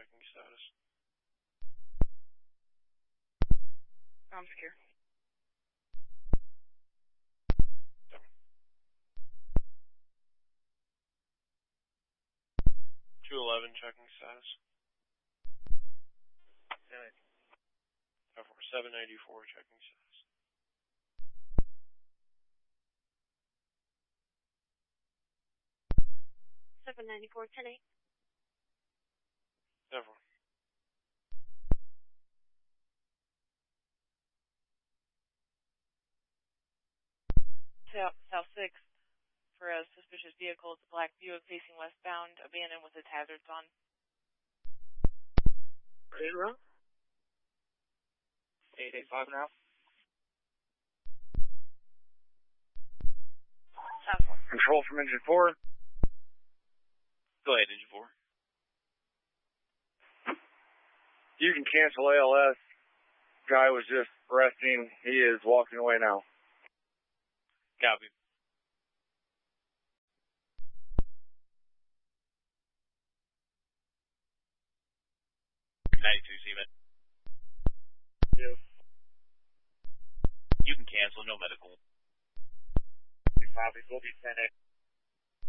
checking status. I'm secure. 211 checking status. 794 checking status. 794, 10-8. 7. South 6th for a suspicious vehicle. It's a black Buick facing westbound, abandoned with its hazards on. Ready to run? 885 now. South 4. Control from engine 4. Go ahead, engine 4. You can cancel ALS. Guy was just resting. He is walking away now. Copy. Seaman. Yes. You can cancel, no medical. Copy, will be 10-8.